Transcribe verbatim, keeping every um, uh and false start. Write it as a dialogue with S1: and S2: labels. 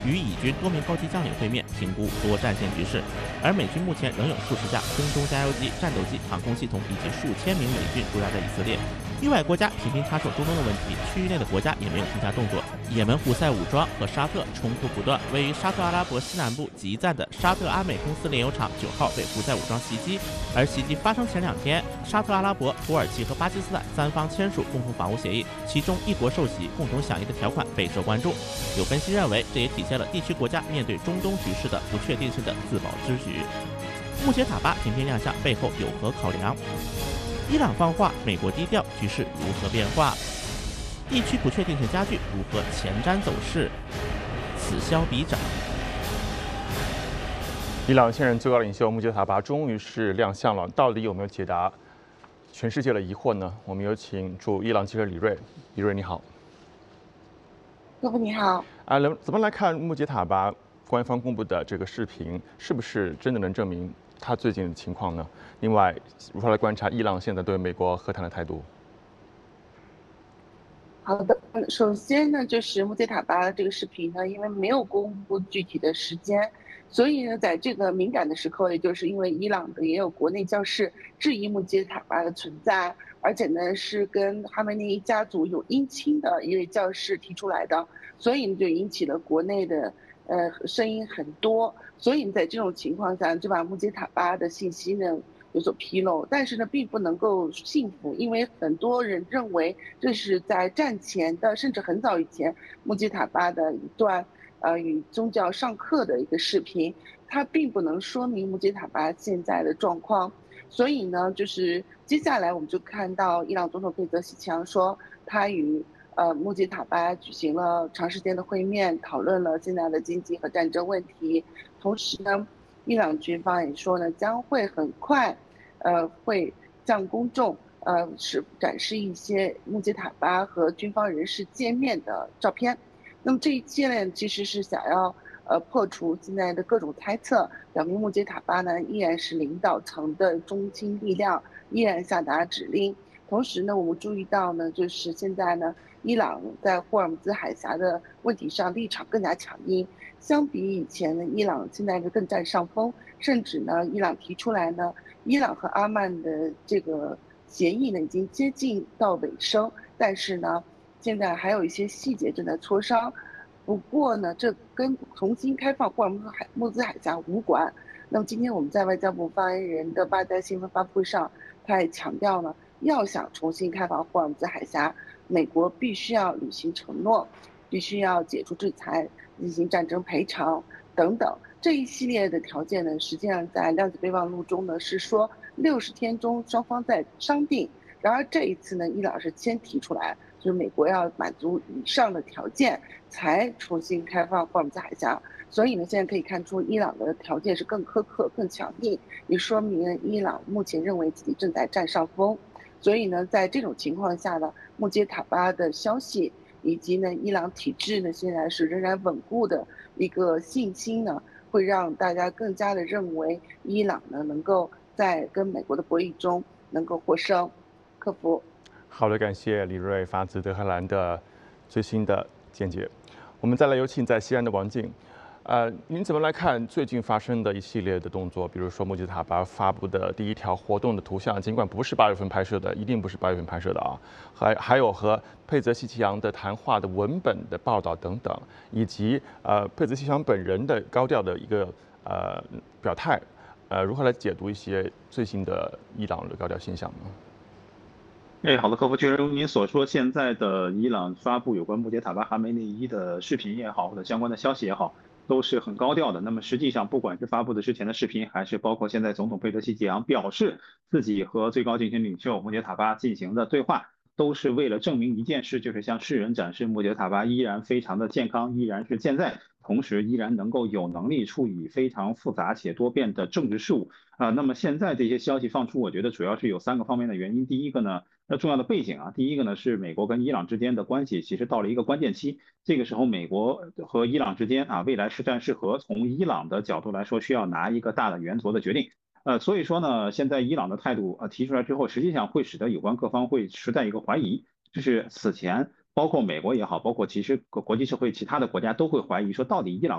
S1: 与以军多名高级将领会面，评估多战线局势。而美军目前仍有数十架空中加油机、战斗机、航空系统以及数千名美军驻扎在以色列。域外国家频频插手中东的问题，区域内的国家也没有停下动作。也门胡塞武装和沙特冲突不断，位于沙特阿拉伯西南部吉赞的沙特阿美公司炼油厂九号被胡塞武装袭击。而袭击发生前两天，沙特阿拉伯、土耳其和巴基斯坦三方签署共同防务协议，其中一国受袭、共同响应的条款备受关注。有分析认为，这也体现了地区国家面对中东局势的不确定性的自保之举。穆杰塔巴频频亮相背后有何考量？伊朗放话，美国低调，局势如何变化？地区不确定性加剧，如何前瞻走势？此消彼长。
S2: 伊朗现任最高领袖穆杰塔巴终于是亮相了，到底有没有解答全世界的疑惑呢？我们有请驻伊朗记者李锐。李锐，你好。
S3: 各位你好。
S2: 啊，怎么来看穆杰塔巴官方公布的这个视频，是不是真的能证明他最近的情况呢？另外，如何来观察伊朗现在对美国和谈的态度？
S3: 好的，首先呢，就是穆杰塔巴这个视频呢，因为没有公布具体的时间，所以呢，在这个敏感的时刻，也就是因为伊朗的也有国内教士质疑穆杰塔巴的存在，而且呢是跟哈梅内伊家族有姻亲的一位教士提出来的，所以就引起了国内的呃声音很多，所以在这种情况下，就把穆杰塔巴的信息呢有所披露，但是呢，并不能够信服，因为很多人认为这是在战前的，甚至很早以前，穆吉塔巴的一段呃与宗教上课的一个视频，它并不能说明穆吉塔巴现在的状况。所以呢，就是接下来我们就看到伊朗总统佩泽西强说，他与呃穆吉塔巴举行了长时间的会面，讨论了现在的经济和战争问题，同时呢。伊朗军方也说呢，将会很快，呃，会向公众呃是展示一些穆杰塔巴和军方人士见面的照片。那么这一切呢，其实是想要呃破除现在的各种猜测，表明穆杰塔巴呢依然是领导层的中心力量，依然下达指令。同时呢，我们注意到呢，就是现在呢，伊朗在霍尔木兹海峡的问题上立场更加强硬。相比以前呢，伊朗现在是更占上风，甚至呢，伊朗提出来呢，伊朗和阿曼的这个协议呢已经接近到尾声，但是呢，现在还有一些细节正在磋商。不过呢，这跟重新开放霍尔木兹海木兹海峡无关。那么今天我们在外交部发言人的八代新闻发布会上，他也强调呢，要想重新开放霍尔木兹海峡，美国必须要履行承诺，必须要解除制裁。进行战争赔偿等等这一系列的条件呢，实际上在量子备忘录中呢是说六十天中双方在商定。然而这一次呢，伊朗是先提出来，就是美国要满足以上的条件才重新开放霍尔木兹海峡。所以呢，现在可以看出伊朗的条件是更苛刻、更强硬，也说明伊朗目前认为自己正在占上风。所以呢，在这种情况下呢，穆杰塔巴的消息。以及呢，伊朗体制呢现在是仍然稳固的一个信心呢，会让大家更加的认为伊朗呢能够在跟美国的博弈中能够获胜。克服。
S2: 好的，感谢李锐发自德黑兰的最新的见解。我们再来有请在西安的王静。呃，您怎么来看最近发生的一系列的动作？比如说穆吉塔巴发布的第一条活动的图像，尽管不是八月份拍摄的，一定不是八月份拍摄的啊，还还有和佩泽西奇扬的谈话的文本的报道等等，以及呃佩泽西奇扬本人的高调的一个呃表态，呃，如何来解读一些最新的伊朗的高调现象呢？
S4: 哎，好的，客服，确实如您所说，现在的伊朗发布有关穆杰塔巴哈梅内伊的视频也好，或者相关的消息也好，都是很高调的。那么实际上，不管是发布的之前的视频，还是包括现在总统佩德西吉扬表示自己和最高竞选领袖穆杰塔巴进行的对话，都是为了证明一件事，就是向世人展示穆杰塔巴依然非常的健康，依然是健在，同时依然能够有能力处理非常复杂且多变的政治事务啊、呃。那么现在这些消息放出，我觉得主要是有三个方面的原因。第一个呢，那重要的背景啊，第一个呢是美国跟伊朗之间的关系其实到了一个关键期，这个时候美国和伊朗之间啊，未来是战是和，从伊朗的角度来说，需要拿一个大的圆桌的决定。呃，所以说呢，现在伊朗的态度呃提出来之后，实际上会使得有关各方会持在一个怀疑，就是此前包括美国也好，包括其实国际社会其他的国家都会怀疑说，到底伊朗